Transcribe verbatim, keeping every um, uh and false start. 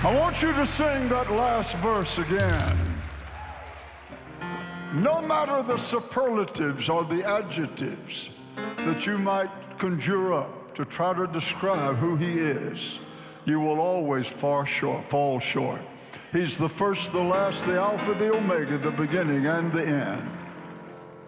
I want you to sing that last verse again. No matter the superlatives or the adjectives that you might conjure up to try to describe who he is, you will always fall short, fall short. He's the first, the last, the Alpha, the Omega, the beginning, and the end.